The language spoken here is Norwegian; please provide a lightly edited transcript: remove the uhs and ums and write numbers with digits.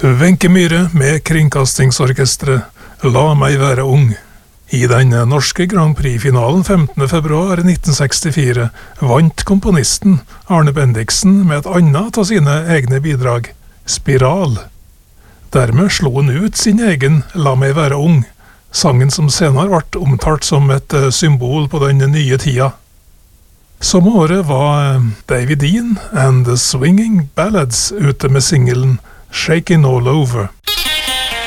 Wenche Myhre med Kringkastingsorkestret La meg være ung. I den norske Grand Prix-finalen 15. februar 1964 vant komponisten Arne Bendiksen med et annet av sine egne bidrag, Spiral. Dermed slo han ut sin egen La meg være ung, sangen som senere ble omtalt som et symbol på den nye tida. Som året var David Dean and the Swinging Ballads ute med singelen Shakin' All Over.